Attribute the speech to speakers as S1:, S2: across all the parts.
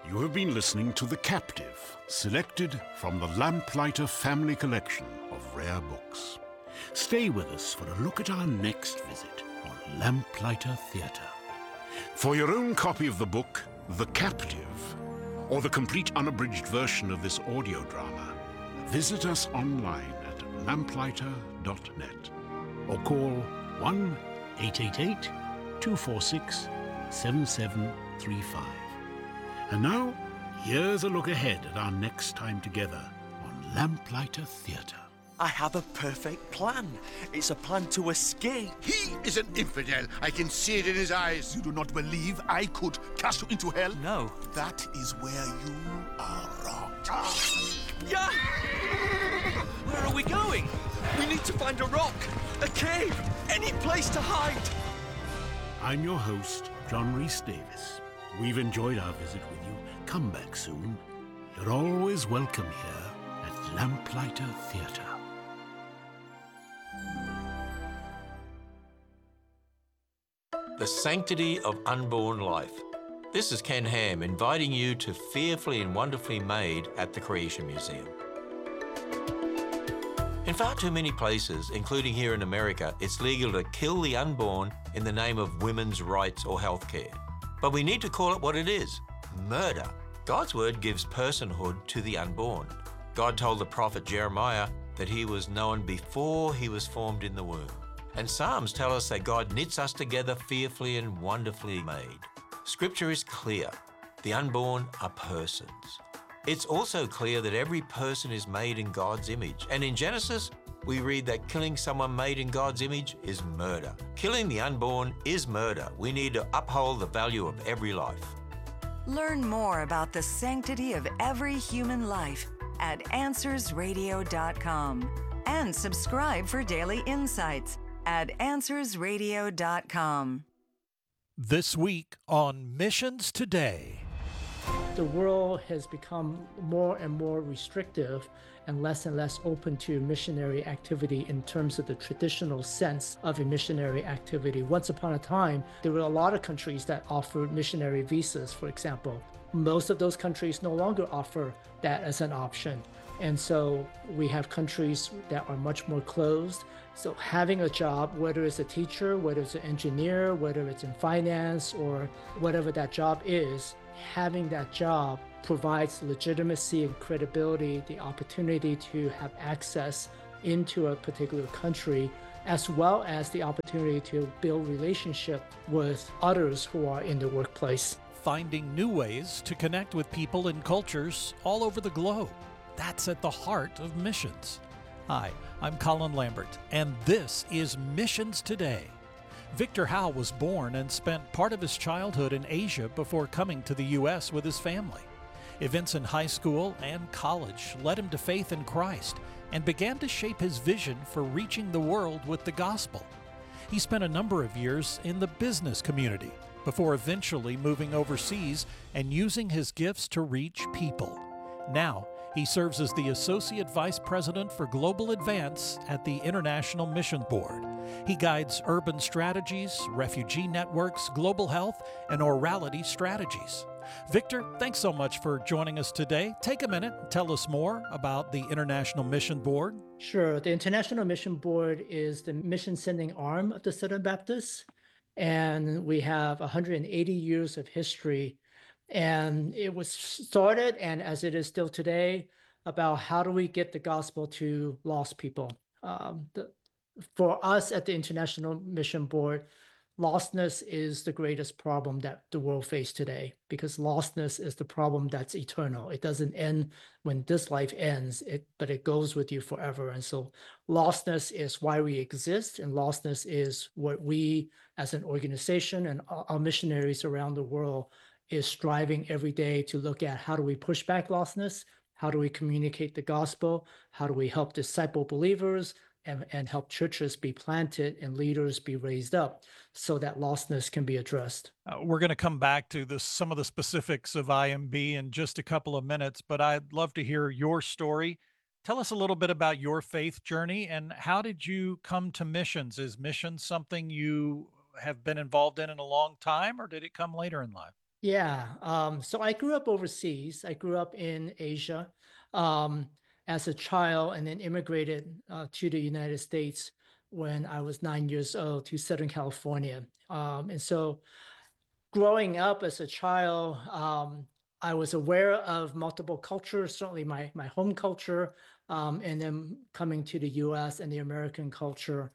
S1: You have been listening to The Captive, selected from the Lamplighter Family Collection of rare books. Stay with us for a look at our next visit on Lamplighter Theatre. For your own copy of the book, The Captive, or the complete unabridged version of this audio drama, visit us online at lamplighter.net or call 1-888-246-7735. And now, here's a look ahead at our next time together on Lamplighter Theatre.
S2: I have a perfect plan. It's a plan to escape.
S3: He is an infidel. I can see it in his eyes. You do not believe I could cast you into hell?
S2: No.
S3: That is where you are wrong.
S2: Yeah! Where are we going? We need to find a rock, a cave, any place to hide.
S1: I'm your host, John Rhys Davis. We've enjoyed our visit with you. Come back soon. You're always welcome here at Lamplighter Theatre.
S4: The Sanctity of Unborn Life. This is Ken Ham inviting you to Fearfully and Wonderfully Made at the Creation Museum. In far too many places, including here in America, it's legal to kill the unborn in the name of women's rights or healthcare. But we need to call it what it is: murder. God's word gives personhood to the unborn. God told the prophet Jeremiah that he was known before he was formed in the womb. And Psalms tell us that God knits us together fearfully and wonderfully made. Scripture is clear. The unborn are persons. It's also clear that every person is made in God's image. And in Genesis, we read that killing someone made in God's image is murder. Killing the unborn is murder. We need to uphold the value of every life.
S5: Learn more about the sanctity of every human life at AnswersRadio.com and subscribe for daily insights at AnswersRadio.com.
S6: This week on Missions Today.
S7: The world has become more and more restrictive and less open to missionary activity in terms of the traditional sense of a missionary activity. Once upon a time, there were a lot of countries that offered missionary visas, for example. Most of those countries no longer offer that as an option. And so we have countries that are much more closed. So having a job, whether it's a teacher, whether it's an engineer, whether it's in finance or whatever that job is, having that job provides legitimacy and credibility, the opportunity to have access into a particular country, as well as the opportunity to build relationship with others who are in the workplace.
S6: Finding new ways to connect with people and cultures all over the globe. That's at the heart of missions. Hi, I'm Colin Lambert, and this is Missions Today. Victor Howe was born and spent part of his childhood in Asia before coming to the U.S. with his family. Events in high school and college led him to faith in Christ and began to shape his vision for reaching the world with the gospel. He spent a number of years in the business community before eventually moving overseas and using his gifts to reach people. Now, he serves as the Associate Vice President for Global Advance at the International Mission Board. He guides urban strategies, refugee networks, global health, and orality strategies. Victor, thanks so much for joining us today. Take a minute and tell us more about the International Mission Board.
S7: Sure. The International Mission Board is the mission sending arm of the Southern Baptists, and we have 180 years of history. And it was started, and as it is still today, about how do we get the gospel to lost people. For us at the International Mission Board, lostness is the greatest problem that the world faces today, because lostness is the problem that's eternal. It doesn't end when this life ends, but it goes with you forever. And so lostness is why we exist, and lostness is what we as an organization and our missionaries around the world is striving every day to look at. How do we push back lostness? How do we communicate the gospel? How do we help disciple believers and help churches be planted and leaders be raised up so that lostness can be addressed?
S6: We're going to come back to some of the specifics of IMB in just a couple of minutes, but I'd love to hear your story. Tell us a little bit about your faith journey and how did you come to missions? Is missions something you have been involved in a long time, or did it come later in life?
S7: Yeah. So I grew up overseas. I grew up in Asia um, as a child and then immigrated to the United States when I was 9 years old to Southern California. And so growing up as a child, I was aware of multiple cultures, certainly my home culture, and then coming to the US and the American culture,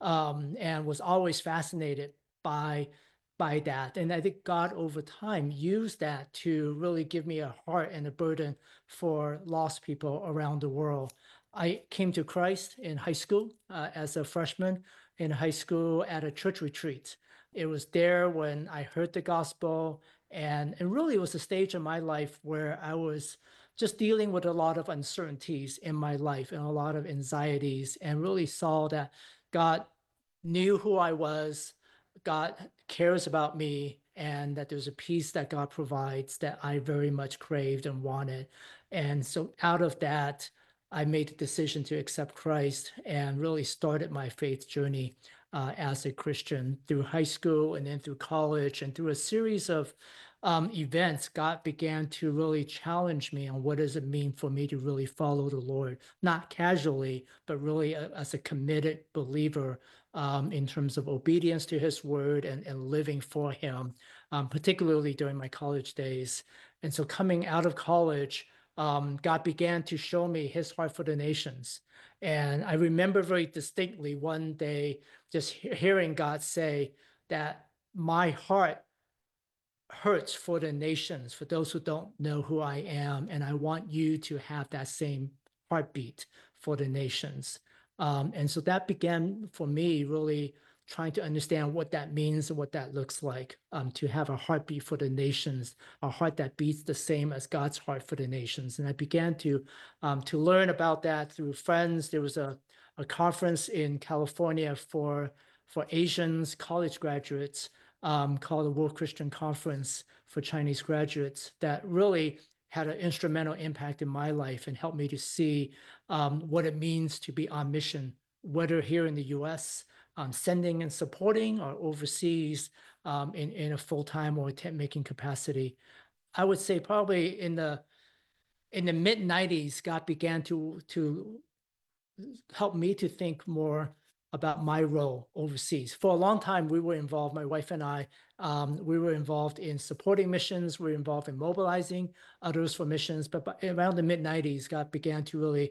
S7: and was always fascinated by that. And I think God over time used that to really give me a heart and a burden for lost people around the world. I came to Christ in high school as a freshman in high school at a church retreat. It was there when I heard the gospel, and really it was a stage in my life where I was just dealing with a lot of uncertainties in my life and a lot of anxieties, and really saw that God knew who I was, God cares about me, and that there's a peace that God provides that I very much craved and wanted. And so out of that, I made the decision to accept Christ and really started my faith journey as a Christian through high school and then through college and through a series of events. God began to really challenge me on what does it mean for me to really follow the Lord, not casually, but really as a committed believer in terms of obedience to His word and living for Him, particularly during my college days. And so coming out of college, God began to show me His heart for the nations. And I remember very distinctly one day just hearing God say that my heart hurts for the nations, for those who don't know who I am, and I want you to have that same heartbeat for the nations. And so that began for me really trying to understand what that means and what that looks like, to have a heartbeat for the nations, a heart that beats the same as God's heart for the nations. And I began to learn about that through friends. There was a conference in California for Asians college graduates, called the World Christian Conference for Chinese graduates, that really had an instrumental impact in my life and helped me to see what it means to be on mission, whether here in the US, sending and supporting, or overseas in a full-time or tent making capacity. I would say probably in the mid 90s, God began to helped me to think more about my role overseas. For a long time, we were involved, my wife and I, we were involved in supporting missions, we were involved in mobilizing others for missions. But around the mid 90s, God began to really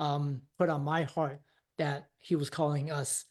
S7: put on my heart that He was calling us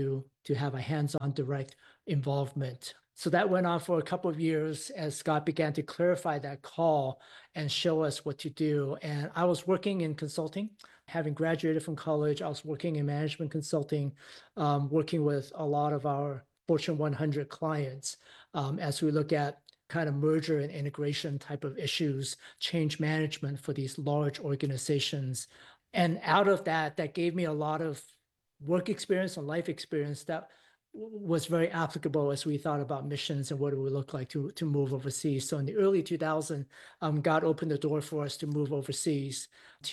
S7: to have a hands-on direct involvement. So that went on for a couple of years as God began to clarify that call and show us what to do. And I was working in consulting. Having graduated from college, I was working in management consulting, working with a lot of our Fortune 100 clients as we look at kind of merger and integration type of issues, change management for these large organizations. And out of that, that gave me a lot of work experience and life experience that was very applicable as we thought about missions and what it would look like to move overseas. So in the early 2000s, God opened the door for us to move overseas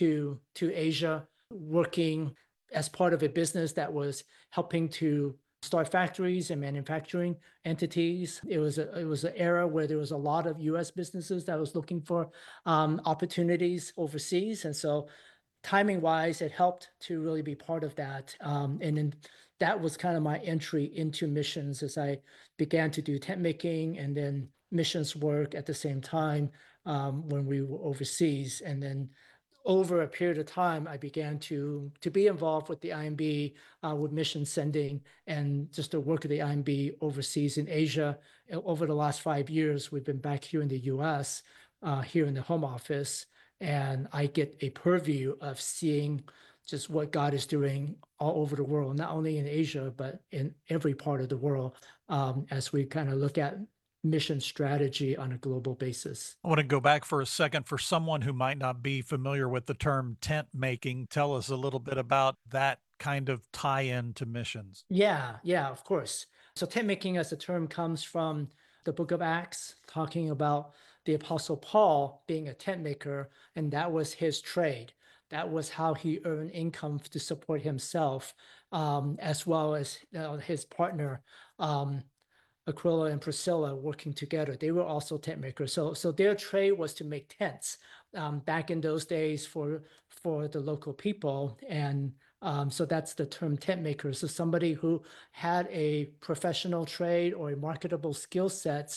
S7: to Asia, working as part of a business that was helping to start factories and manufacturing entities. It was an era where there was a lot of U.S. businesses that was looking for opportunities overseas, and so timing wise, it helped to really be part of that. And then that was kind of my entry into missions as I began to do tent making and then missions work at the same time when we were overseas. And then over a period of time, I began to be involved with the IMB, with mission sending, and just the work of the IMB overseas in Asia. Over the last 5 years, we've been back here in the US, here in the home office, and I get a purview of seeing just what God is doing all over the world, not only in Asia, but in every part of the world, as we kind of look at mission strategy on a global basis.
S6: I want to go back for a second. For someone who might not be familiar with the term tent making, tell us a little bit about that kind of tie in to missions.
S7: Yeah, of course. So tent making as a term comes from the book of Acts, talking about the Apostle Paul being a tent maker, and that was his trade. That was how he earned income to support himself, as well as his partner. Aquila and Priscilla working together. They were also tent makers. So their trade was to make tents back in those days for the local people. And so that's the term tent maker. So somebody who had a professional trade or a marketable skill sets,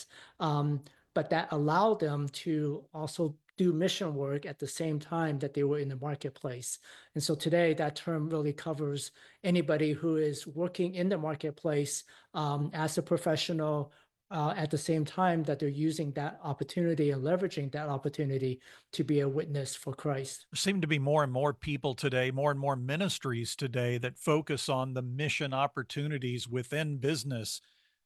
S7: but that allowed them to also do mission work at the same time that they were in the marketplace. And so today that term really covers anybody who is working in the marketplace as a professional at the same time that they're using that opportunity and leveraging that opportunity to be a witness for Christ.
S6: There seem to be more and more people today, more and more ministries today that focus on the mission opportunities within business,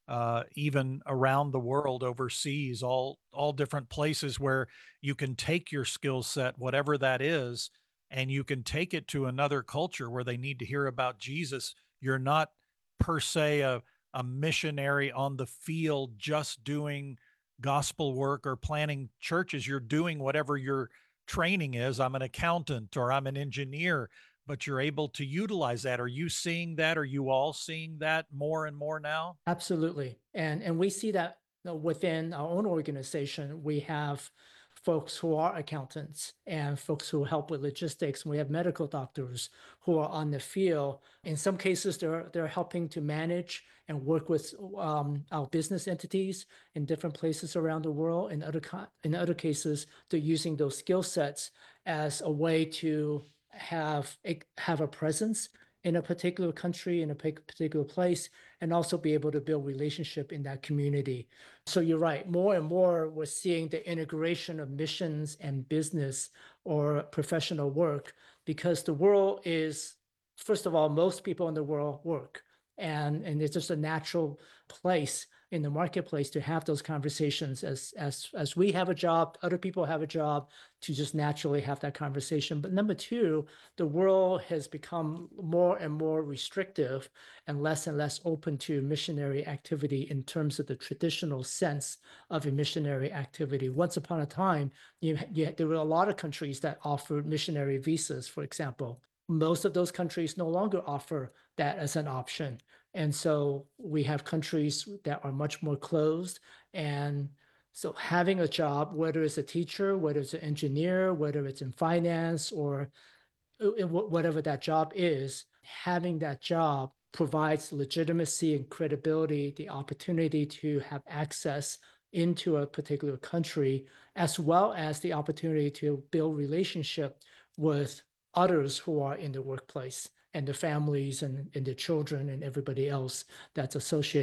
S6: even around the world, overseas, all different places where you can take your skill set, whatever that is, and you can take it to another culture where they need to hear about Jesus. You're not per se a missionary on the field just doing gospel work or planning churches. You're doing whatever your training is. I'm an accountant or I'm an engineer, but you're able to utilize that. Are you seeing that? Are you all seeing that more and more now?
S7: Absolutely. And we see that within our own organization. We have folks who are accountants and folks who help with logistics. We have medical doctors who are on the field. In some cases, they're helping to manage and work with our business entities in different places around the world. In other cases, they're using those skill sets as a way to have a presence in a particular country, in a particular place, and also be able to build relationship in that community. So you're right, more and more we're seeing the integration of missions and business or professional work, because the world is, first of all, most people in the world work. And it's just a natural place in the marketplace to have those conversations as we have a job, other people have a job, to just naturally have that conversation. But number two, the world has become more and more restrictive and less open to missionary activity in terms of the traditional sense of a missionary activity. Once upon a time, there were a lot of countries that offered missionary visas, for example. Most of those countries no longer offer that as an option. And so we have countries that are much more closed. And so having a job, whether it's a teacher, whether it's an engineer, whether it's in finance or whatever that job is, having that job provides legitimacy and credibility, the opportunity to have access into a particular country, as well as the opportunity to build relationship with others who are in the workplace and the families and the children and everybody else that's associated